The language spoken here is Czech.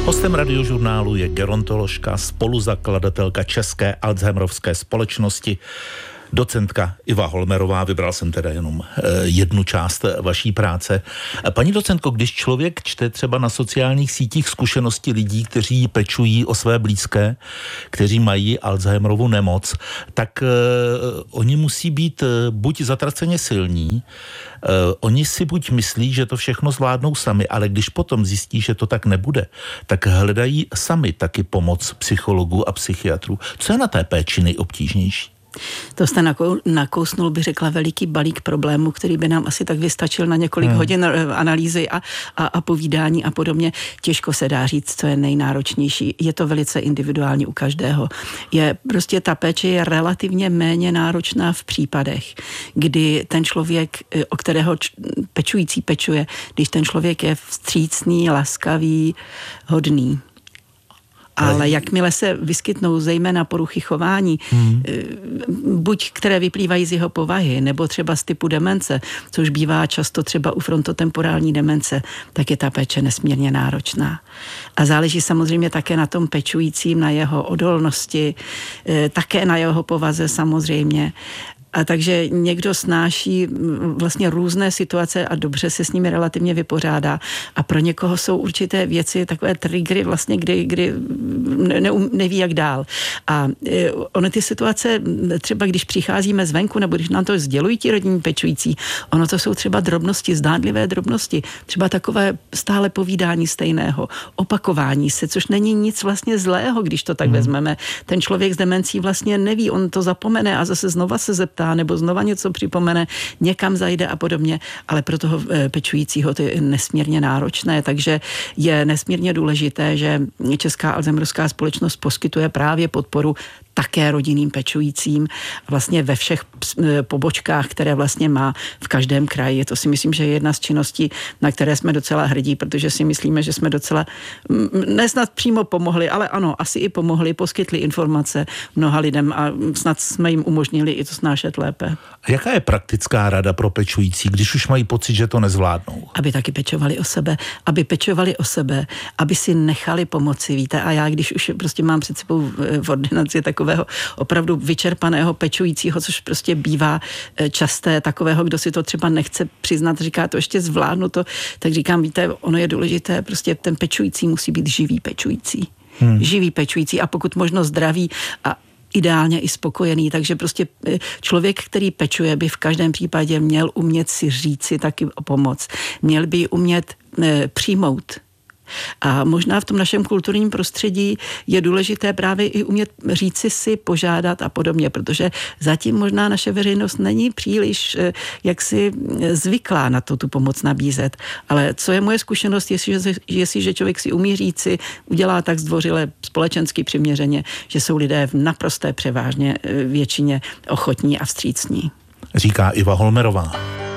Hostem Radiožurnálu je gerontoložka, spoluzakladatelka České Alzheimerovské společnosti, docentka Iva Holmerová. Vybral jsem teda jenom jednu část vaší práce. Paní docentko, když člověk čte třeba na sociálních sítích zkušenosti lidí, kteří pečují o své blízké, kteří mají Alzheimerovu nemoc, tak oni musí být buď zatraceně silní, oni si buď myslí, že to všechno zvládnou sami, ale když potom zjistí, že to tak nebude, tak hledají sami taky pomoc psychologů a psychiatrů. Co je na té péči nejobtížnější? To jste nakousnul, bych řekla, veliký balík problémů, který by nám asi tak vystačil na několik hodin analýzy a povídání a podobně. Těžko se dá říct, co je nejnáročnější. Je to velice individuální u každého. Prostě ta péče je relativně méně náročná v případech, kdy ten člověk, o kterého pečující pečuje, když ten člověk je vstřícný, laskavý, hodný. Ale jakmile se vyskytnou zejména poruchy chování, buď které vyplývají z jeho povahy, nebo třeba z typu demence, což bývá často třeba u frontotemporální demence, tak je ta péče nesmírně náročná. A záleží samozřejmě také na tom pečujícím, na jeho odolnosti, také na jeho povaze samozřejmě. A takže někdo snáší vlastně různé situace a dobře se s nimi relativně vypořádá. A pro někoho jsou určité věci, takové triggery vlastně, kdy neví jak dál. A ono ty situace, třeba když přicházíme zvenku, nebo když nám to sdělují ti rodinní pečující, ono to jsou třeba drobnosti, zdánlivé drobnosti. Třeba takové stále povídání stejného, opakování se, což není nic vlastně zlého, když to tak vezmeme. Ten člověk s demencí vlastně neví, on to zapomene a zase znova se zeptá, nebo znova něco připomene, někam zajde a podobně, ale pro toho pečujícího to je nesmírně náročné, takže je nesmírně důležité, že Česká Alzheimerovská společnost poskytuje právě podporu také rodinným pečujícím vlastně ve všech pobočkách, které vlastně má v každém kraji. To si myslím, že je jedna z činností, na které jsme docela hrdí, protože si myslíme, že jsme docela nesnad přímo pomohli, ale ano, asi i pomohli, poskytli informace mnoha lidem a snad jsme jim umožnili i to snášet lépe. A jaká je praktická rada pro pečující, když už mají pocit, že to nezvládnou? Aby taky pečovali o sebe, aby si nechali pomoci, víte, a já když už prostě mám před sebou v ordinaci takového opravdu vyčerpaného pečujícího, což prostě bývá časté, takového, kdo si to třeba nechce přiznat, říká to ještě zvládnu to, tak říkám, víte, ono je důležité, prostě ten pečující musí být živý pečující. Živý pečující a pokud možno zdravý a ideálně i spokojený, takže prostě člověk, který pečuje, by v každém případě měl umět si říci taky o pomoc. Měl by ji umět přijmout. A možná v tom našem kulturním prostředí je důležité právě i umět říci si, požádat a podobně, protože zatím možná naše veřejnost není příliš jaksi zvyklá na to tu pomoc nabízet. Ale co je moje zkušenost, jestliže člověk si umí říci, udělá tak zdvořile společensky přiměřeně, že jsou lidé v naprosté převážně většině ochotní a vstřícní. Říká Iva Holmerová.